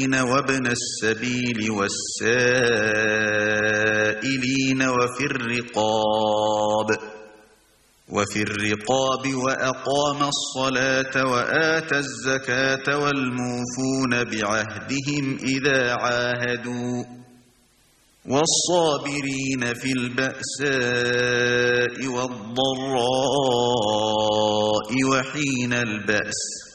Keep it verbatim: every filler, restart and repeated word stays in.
وابن السبيل والسائلين وفي الرقاب وفي الرقاب وأقام الصلاة وآتى الزكاة والموفون بعهدهم إذا عاهدوا والصابرين في البأساء والضراء وحين البأس